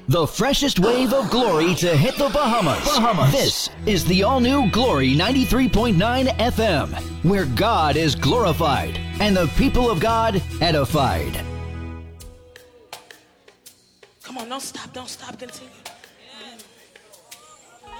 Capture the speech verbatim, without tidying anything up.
The freshest wave of glory to hit the Bahamas. Bahamas. This is the all-new Glory ninety-three point nine F M, where God is glorified and the people of God edified. Come on, don't stop, don't stop, continue.